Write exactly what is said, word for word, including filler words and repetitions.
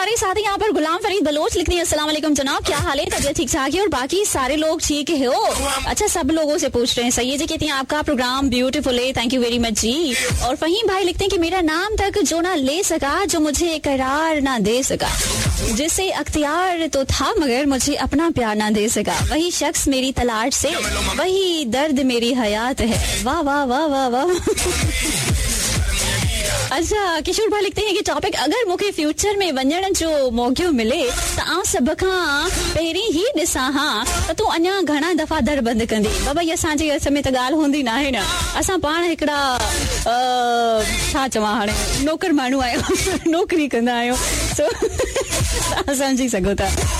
हमारे साथ यहाँ पर गुलाम फरीद बलोच लिख रही है, अस्सलाम वालेकुम जनाब, क्या हाल है, तबीयत ठीक ठाक है और बाकी सारे लोग ठीक है हो? अच्छा, सब लोगों से पूछ रहे हैं। सही है जी, कहती हैं आपका प्रोग्राम ब्यूटीफुल है, थैंक यू वेरी मच जी। और फहीम भाई लिखते हैं कि मेरा नाम तक जो ना ले सका, जो मुझे करार ना दे सका, जिसे अख्तियार तो था मगर मुझे अपना प्यार ना दे सका, वही शख्स मेरी तलाश से, वही दर्द मेरी हयात है। वाह वाह वाह वाह वाह। अच्छा, किशोर भाई लिखते हैं कि टॉपिक अगर मुझे फ्यूचर में वञण जो मौको मिले त आ सब खां पहिरीं ही ॾिसां हा त तूं अञा घणा दफ़ा दर बंदि कंदी। बाबा ये असांजे घर में त ॻाल्हि हूंदी न आहे न, असां पाण हिकिड़ा छा चवां हाणे नौकर माण्हू आहियूं, नौकरी कंदा आहियूं, सो तव्हां सम्झी सघो था।